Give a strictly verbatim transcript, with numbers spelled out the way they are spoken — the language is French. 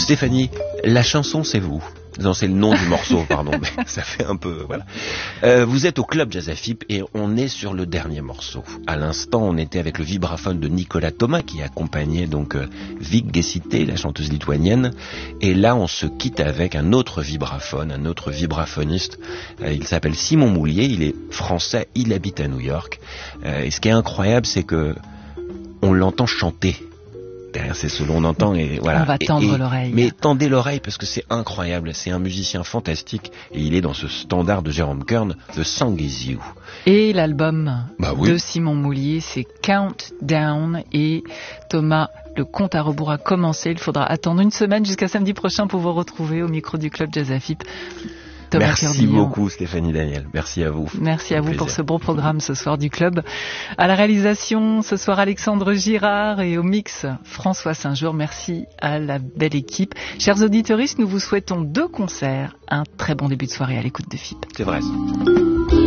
Stéphanie, la chanson c'est vous. Non, c'est le nom du morceau, pardon, mais ça fait un peu, voilà. Euh, vous êtes au Club Jazz A F I P et on est sur le dernier morceau. À l'instant, on était avec le vibraphone de Nicolas Thomas qui accompagnait donc euh, Vik Gesité, la chanteuse lituanienne. Et là, on se quitte avec un autre vibraphone, un autre vibraphoniste. Euh, il s'appelle Simon Moulier, il est français, il habite à New York. Euh, et ce qui est incroyable, c'est que on l'entend chanter. Derrière ces solos, on entend et voilà. On va tendre et, et, l'oreille. Mais tendez l'oreille parce que c'est incroyable. C'est un musicien fantastique et il est dans ce standard de Jérôme Kern, The Song Is You. Et l'album bah oui. de Simon Moulier, c'est Countdown et Thomas, le compte à rebours a commencé. Il faudra attendre une semaine jusqu'à samedi prochain pour vous retrouver au micro du Club Jazz A F I P. Thomas Merci Curbillon. beaucoup Stéphanie Daniel, merci à vous. Merci à vous pour ce beau programme ce soir du Club. À la réalisation ce soir Alexandre Girard et au mix François Saint-Jour. Merci à la belle équipe. Chers auditeurs, nous vous souhaitons deux concerts, un très bon début de soirée à l'écoute de F I P. C'est vrai.